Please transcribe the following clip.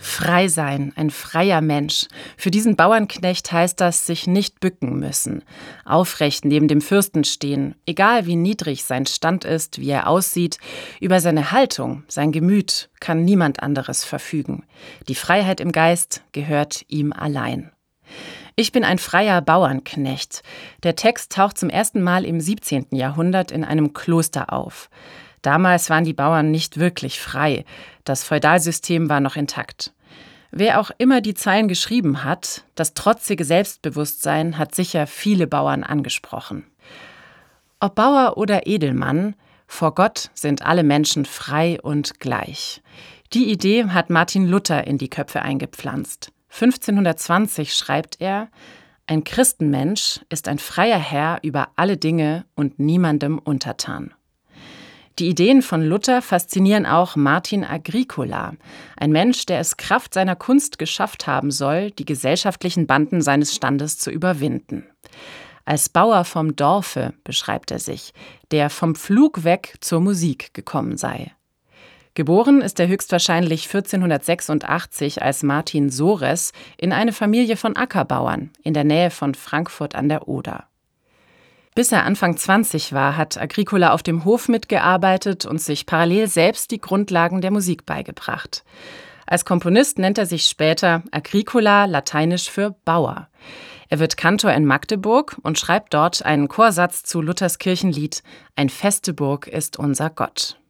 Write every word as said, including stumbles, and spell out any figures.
Frei sein, ein freier Mensch. Für diesen Bauernknecht heißt das, sich nicht bücken müssen, aufrecht neben dem Fürsten stehen, egal wie niedrig sein Stand ist, wie er aussieht, über seine Haltung, sein Gemüt kann niemand anderes verfügen. Die Freiheit im Geist gehört ihm allein. Ich bin ein freier Bauernknecht. Der Text taucht zum ersten Mal im siebzehnten Jahrhundert in einem Kloster auf. Damals waren die Bauern nicht wirklich frei. Das Feudalsystem war noch intakt. Wer auch immer die Zeilen geschrieben hat, das trotzige Selbstbewusstsein hat sicher viele Bauern angesprochen. Ob Bauer oder Edelmann, vor Gott sind alle Menschen frei und gleich. Die Idee hat Martin Luther in die Köpfe eingepflanzt. fünfzehnhundertzwanzig schreibt er: Ein Christenmensch ist ein freier Herr über alle Dinge und niemandem untertan. Die Ideen von Luther faszinieren auch Martin Agricola, ein Mensch, der es Kraft seiner Kunst geschafft haben soll, die gesellschaftlichen Banden seines Standes zu überwinden. Als Bauer vom Dorfe beschreibt er sich, der vom Pflug weg zur Musik gekommen sei. Geboren ist er höchstwahrscheinlich vierzehnhundertsechsundachtzig als Martin Sores in eine Familie von Ackerbauern in der Nähe von Frankfurt an der Oder. Bis er Anfang zwanzig war, hat Agricola auf dem Hof mitgearbeitet und sich parallel selbst die Grundlagen der Musik beigebracht. Als Komponist nennt er sich später Agricola, lateinisch für Bauer. Er wird Kantor in Magdeburg und schreibt dort einen Chorsatz zu Luthers Kirchenlied »Ein feste Burg ist unser Gott«.